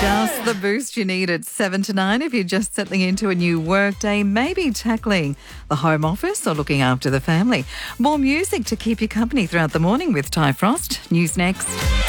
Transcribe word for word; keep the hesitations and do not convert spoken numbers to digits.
Just the boost you need at seven to nine if you're just settling into a new work day, maybe tackling the home office or looking after the family. More music to keep you company throughout the morning with Ty Frost. News next.